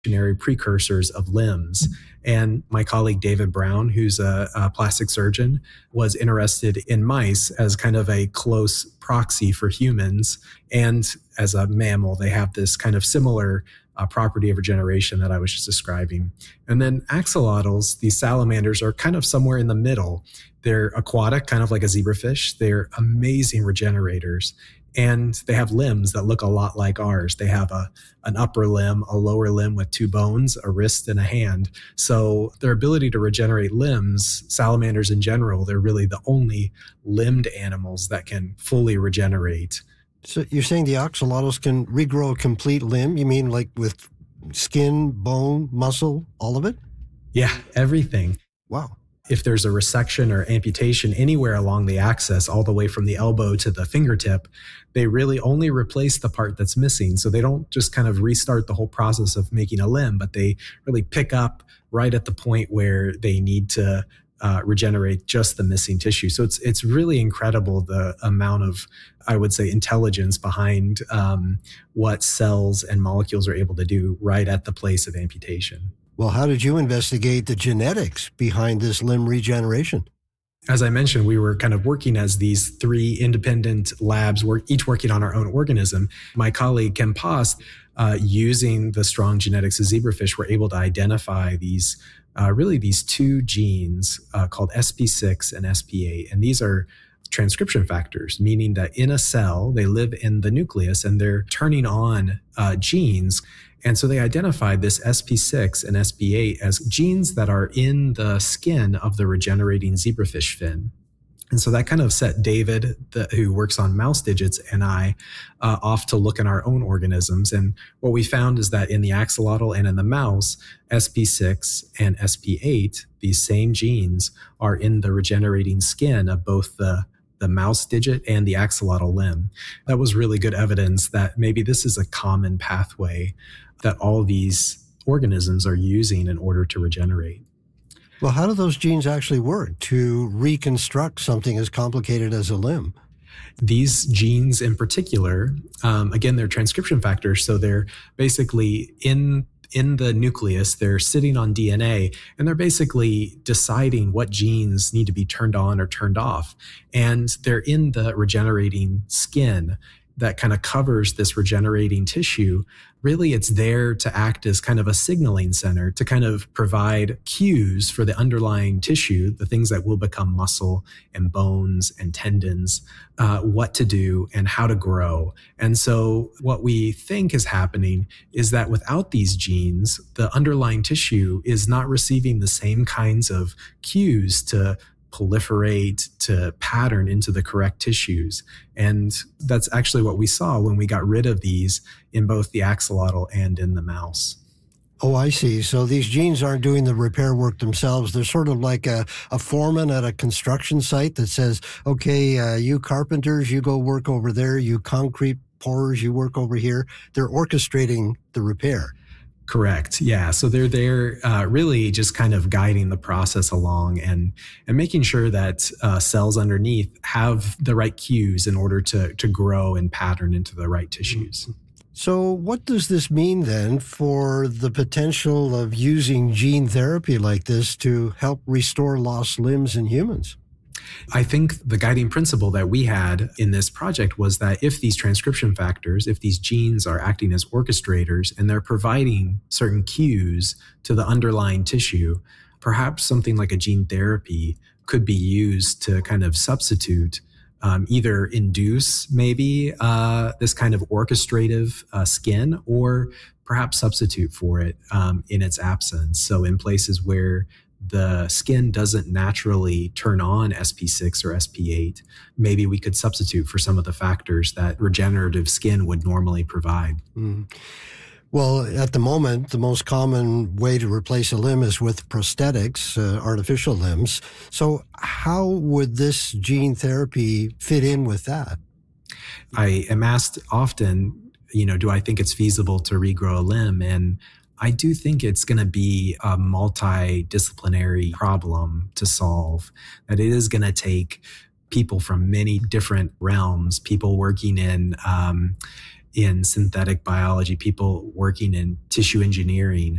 precursors of limbs. And my colleague David Brown, who's a plastic surgeon, was interested in mice as kind of a close proxy for humans. And as a mammal, they have this kind of similar property of regeneration that I was just describing. And then axolotls, these salamanders, are kind of somewhere in the middle. They're aquatic, kind of like a zebrafish. They're amazing regenerators. And they have limbs that look a lot like ours. They have an upper limb, a lower limb with two bones, a wrist and a hand. So their ability to regenerate limbs, salamanders in general, they're really the only limbed animals that can fully regenerate. So you're saying the axolotls can regrow a complete limb? You mean like with skin, bone, muscle, all of it? Yeah, everything. Wow. If there's a resection or amputation anywhere along the axis, all the way from the elbow to the fingertip, they really only replace the part that's missing. So they don't just kind of restart the whole process of making a limb, but they really pick up right at the point where they need to regenerate just the missing tissue. So it's really incredible the amount of, I would say, intelligence behind what cells and molecules are able to do right at the place of amputation. Well, how did you investigate the genetics behind this limb regeneration? As I mentioned, we were kind of working as these three independent labs, each working on our own organism. My colleague, Ken Post, using the strong genetics of zebrafish, were able to identify these two genes called SP6 and SP8. And these are transcription factors, meaning that in a cell, they live in the nucleus and they're turning on genes. And so they identified this SP6 and SP8 as genes that are in the skin of the regenerating zebrafish fin. And so that kind of set David, who works on mouse digits, and I off to look in our own organisms. And what we found is that in the axolotl and in the mouse, SP6 and SP8, these same genes, are in the regenerating skin of both the mouse digit and the axolotl limb. That was really good evidence that maybe this is a common pathway that all these organisms are using in order to regenerate. Well, how do those genes actually work to reconstruct something as complicated as a limb? These genes in particular, again, they're transcription factors. So they're basically in the nucleus, they're sitting on DNA, and they're basically deciding what genes need to be turned on or turned off. And they're in the regenerating skin that kind of covers this regenerating tissue. Really, it's there to act as kind of a signaling center to kind of provide cues for the underlying tissue, the things that will become muscle and bones and tendons, what to do and how to grow. And so what we think is happening is that without these genes, the underlying tissue is not receiving the same kinds of cues to proliferate, to pattern into the correct tissues. And that's actually what we saw when we got rid of these in both the axolotl and in the mouse. Oh, I see. So these genes aren't doing the repair work themselves. They're sort of like a foreman at a construction site that says, okay, you carpenters, you go work over there. You concrete pourers, you work over here. They're orchestrating the repair. Correct. Yeah. So they're there really just kind of guiding the process along and making sure that cells underneath have the right cues in order to grow and pattern into the right tissues. So what does this mean then for the potential of using gene therapy like this to help restore lost limbs in humans? I think the guiding principle that we had in this project was that if these transcription factors, if these genes are acting as orchestrators and they're providing certain cues to the underlying tissue, perhaps something like a gene therapy could be used to kind of substitute, either induce maybe this kind of orchestrative skin, or perhaps substitute for it in its absence. So in places where the skin doesn't naturally turn on SP6 or SP8, maybe we could substitute for some of the factors that regenerative skin would normally provide. Well, at the moment, the most common way to replace a limb is with prosthetics, artificial limbs. So how would this gene therapy fit in with that? I am asked often, do I think it's feasible to regrow a limb? And I do think it's going to be a multidisciplinary problem to solve, that it is going to take people from many different realms, people working in in synthetic biology, people working in tissue engineering,